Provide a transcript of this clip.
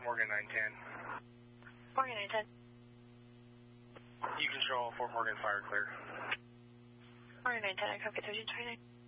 Morgan 910. Morgan 910. You control Fort Morgan, fire clear. Morgan 910, I copy 1329.